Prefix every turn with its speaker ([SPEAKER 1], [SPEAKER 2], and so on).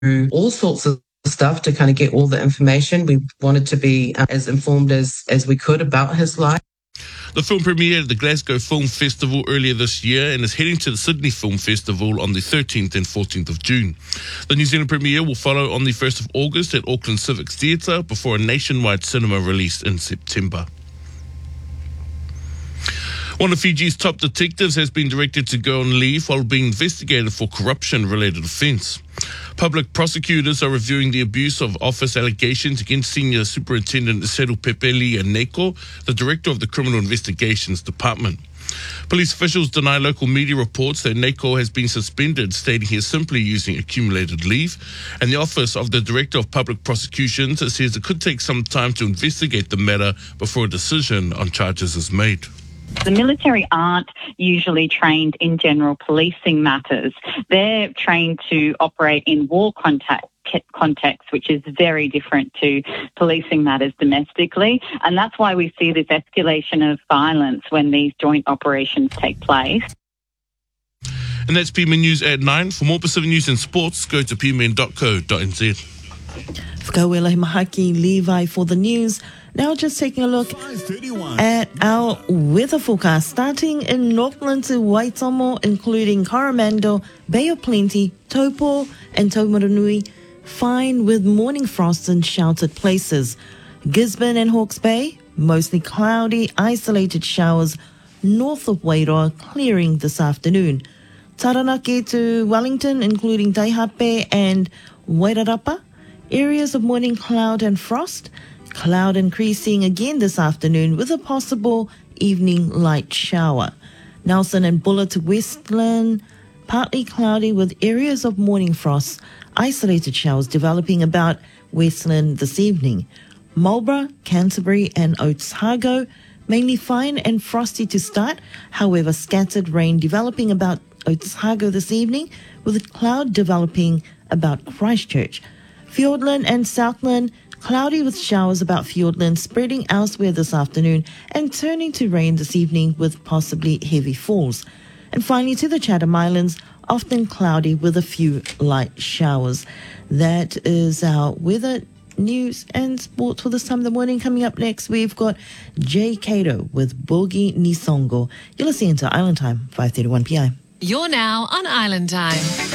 [SPEAKER 1] all sorts of stuff to kind of get all the information. We wanted to be as informed as we could about his life.
[SPEAKER 2] The film premiered at the Glasgow Film Festival earlier this year and is heading to the Sydney Film Festival on the 13th and 14th of June. The New Zealand premiere will follow on the 1st of August at Auckland Civics Theatre before a nationwide cinema release in September. One of Fiji's top detectives has been directed to go on leave while being investigated for corruption-related offence. Public prosecutors are reviewing the abuse of office allegations against Senior Superintendent Seru Pepeli Neko, the director of the Criminal Investigations Department. Police officials deny local media reports that Neko has been suspended, stating he is simply using accumulated leave. And the Office of the Director of Public Prosecutions says it could take some time to investigate the matter before a decision on charges is made.
[SPEAKER 3] The military aren't usually trained in general policing matters. They're trained to operate in war context, which is very different to policing matters domestically. And that's why we see this escalation of violence when these joint operations take place.
[SPEAKER 2] And that's PMN News at 9. For more Pacific News and sports, go to pmn.co.nz.
[SPEAKER 4] Whakauela Mahaki Levi for the news. Now just taking a look at our weather forecast, starting in Northland to Waitomo, including Coromandel, Bay of Plenty, Taupo and Taumarunui, fine with morning frost in sheltered places. Gisborne and Hawke's Bay, mostly cloudy, isolated showers north of Wairoa, clearing this afternoon. Taranaki to Wellington, including Taihape and Wairarapa, areas of morning cloud and frost. Cloud increasing again this afternoon with a possible evening light shower. Nelson and Buller to Westland, partly cloudy with areas of morning frost. Isolated showers developing about Westland this evening. Marlborough, Canterbury and Otago, mainly fine and frosty to start. However, scattered rain developing about Otago this evening with a cloud developing about Christchurch. Fiordland and Southland, cloudy with showers about Fiordland, spreading elsewhere this afternoon and turning to rain this evening with possibly heavy falls. And finally to the Chatham Islands, often cloudy with a few light showers. That is our weather, news and sports for this time of the morning. Coming up next, we've got Jay Cato with Boogie Nisongo. You're listening to Island Time, 5:31 p.m.
[SPEAKER 5] You're now on Island Time.